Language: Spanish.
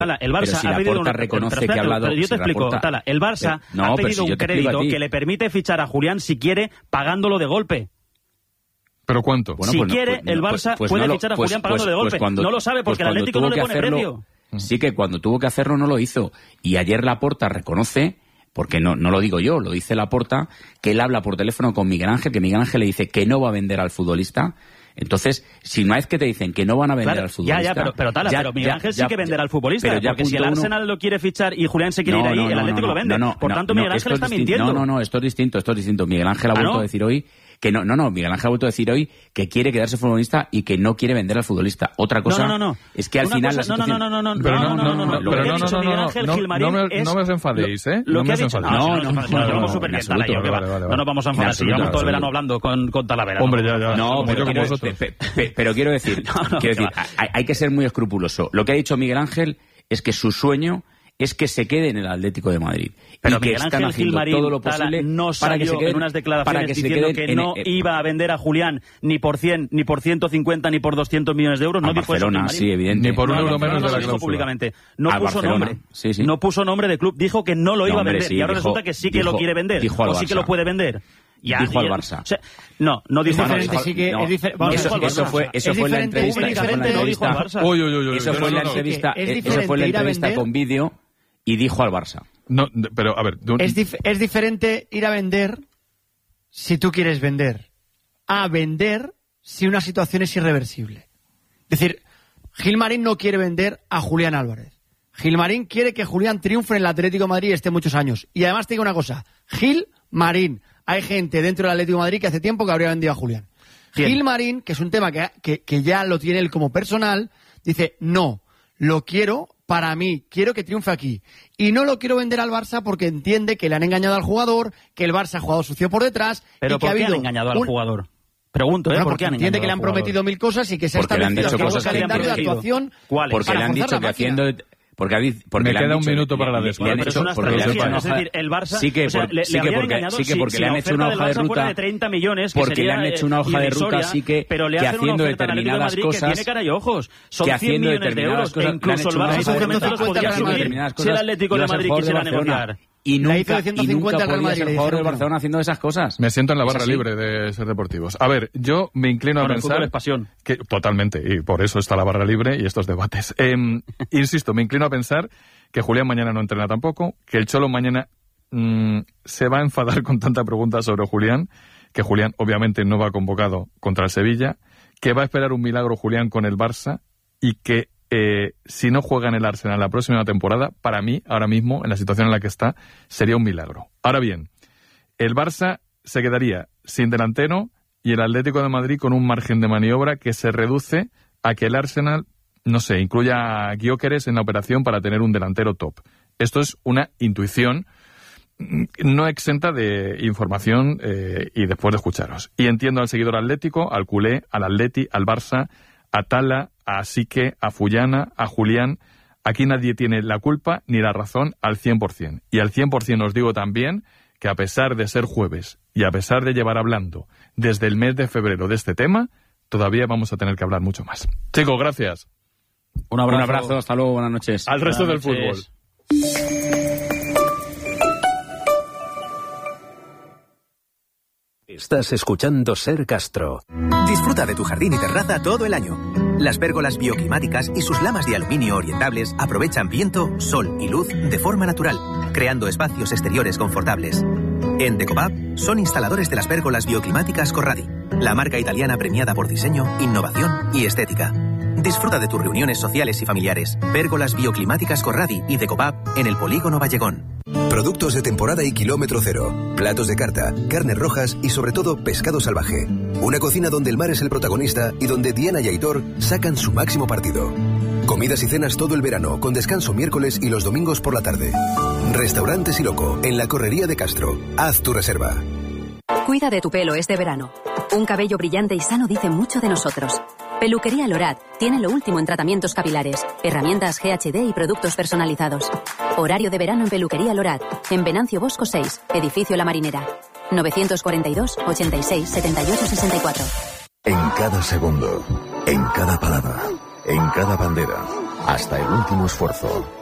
Tala, el Barça si ha pedido Laporta reconoce que ha hablado... Pero yo te explico, Tala, el Barça ha pedido un crédito que le permite fichar a Julián si quiere, pagándolo de golpe. ¿Pero cuánto? Bueno, si quiere, el Barça puede fichar a Julián pagándolo de golpe. No lo sabe porque el Atlético no le pone precio. Sí, que cuando tuvo que hacerlo no lo hizo. Y ayer Laporta reconoce, porque no lo digo yo, lo dice Laporta, que él habla por teléfono con Miguel Ángel, que Miguel Ángel le dice que no va a vender al futbolista. Entonces, si una vez que te dicen que no van a vender al futbolista... Pero Miguel Ángel sí que venderá al futbolista, porque si el Arsenal lo quiere fichar y Julián se quiere ir ahí, el Atlético lo vende. Por tanto, Miguel Ángel está mintiendo. No, esto es distinto. Miguel Ángel ha vuelto a decir hoy que Miguel Ángel ha vuelto a decir hoy que quiere quedarse futbolista y que no quiere vender al futbolista. Otra cosa es que al final... No me os enfadéis, ¿eh? No me os enfadéis. Llevamos súper bien, Tala, no nos vamos a enfadar. Si llevamos todo el verano hablando con Talavera. Hombre, ya. No, pero quiero decir, hay que ser muy escrupuloso. Lo que ha dicho Miguel Ángel es que su sueño es que se quede en el Atlético de Madrid. Pero y que Miguel están Ángel haciendo Gilmarín, todo lo posible no salió en unas declaraciones diciendo que no iba a vender a Julián ni por 100, ni por 150, ni por 200 millones de euros. No dijo eso Gilmarín. Sí, evidente. Ni por un euro menos de la cláusula. Públicamente. No puso nombre. No puso nombre de club. Dijo que no lo iba a vender. Y ahora resulta que sí que lo quiere vender. O sí que lo puede vender. Dijo al Barça. No dijo al Barça. Eso fue la entrevista. Eso fue la entrevista con vídeo y dijo al Barça. No, pero a ver... Es diferente ir a vender si tú quieres vender, a vender si una situación es irreversible. Es decir, Gilmarín no quiere vender a Julián Álvarez. Gilmarín quiere que Julián triunfe en el Atlético de Madrid y esté muchos años. Y además te digo una cosa, Gilmarín, hay gente dentro del Atlético de Madrid que hace tiempo que habría vendido a Julián. Gilmarín, que es un tema que ya lo tiene él como personal, dice, no, lo quiero para mí, quiero que triunfe aquí. Y no lo quiero vender al Barça porque entiende que le han engañado al jugador, que el Barça ha jugado sucio por detrás. ¿Pero por qué han engañado al jugador? Pregunto, ¿por qué han engañado? Entiende que le han prometido 1000 cosas y que se ha establecido un calendario de actuación. Porque le han dicho que haciendo... Porque me queda un minuto para la después. Es decir, el Barça porque le han hecho una hoja de ruta de 30 millones, porque le han hecho una hoja de ruta pero le hacen haciendo una oferta determinadas Madrid cosas que tiene cara y ojos. Son que 100 millones de euros que incluso el Barça seguramente los podría subir si el Atlético de Madrid quisiera negociar. Y nunca podía ser jugador del Barcelona haciendo esas cosas. Me siento en la barra libre de Ser Deportivos. A ver, yo me inclino a pensar... es pasión. Que, totalmente, y por eso está la barra libre y estos debates. Insisto, me inclino a pensar que Julián mañana no entrena tampoco, que el Cholo mañana se va a enfadar con tanta pregunta sobre Julián, que Julián obviamente no va convocado contra el Sevilla, que va a esperar un milagro Julián con el Barça y que si no juega en el Arsenal la próxima temporada, para mí, ahora mismo, en la situación en la que está, sería un milagro. Ahora bien, el Barça se quedaría sin delantero y el Atlético de Madrid con un margen de maniobra que se reduce a que el Arsenal, no sé, incluya a Gyökeres en la operación para tener un delantero top. Esto es una intuición no exenta de información y después de escucharos. Y entiendo al seguidor atlético, al culé, al Atleti, al Barça, a Tala, a Sique, a Fullana, a Julián. Aquí nadie tiene la culpa ni la razón al 100%. Y al 100% os digo también que a pesar de ser jueves y a pesar de llevar hablando desde el mes de febrero de este tema, todavía vamos a tener que hablar mucho más. Chicos, gracias. Un abrazo, hasta luego, buenas noches. Al resto del fútbol. Estás escuchando Ser Castro. Disfruta de tu jardín y terraza todo el año. Las pérgolas bioclimáticas y sus lamas de aluminio orientables aprovechan viento, sol y luz de forma natural, creando espacios exteriores confortables. En Decopap son instaladores de las pérgolas bioclimáticas Corradi, la marca italiana premiada por diseño, innovación y estética. Disfruta de tus reuniones sociales y familiares. Pérgolas bioclimáticas Corradi y Decopap en el Polígono Vallegón. Productos de temporada y kilómetro cero, platos de carta, carnes rojas y sobre todo pescado salvaje. Una cocina donde el mar es el protagonista y donde Diana y Aitor sacan su máximo partido. Comidas y cenas todo el verano, con descanso miércoles y los domingos por la tarde. Restaurante Siloco, en la Correría de Castro. Haz tu reserva. Cuida de tu pelo este verano. Un cabello brillante y sano dice mucho de nosotros. Peluquería Lorat tiene lo último en tratamientos capilares, herramientas GHD y productos personalizados. Horario de verano en Peluquería Lorat, en Venancio Bosco 6, Edificio La Marinera. 942 86 78 64. En cada segundo, en cada palabra, en cada bandera, hasta el último esfuerzo.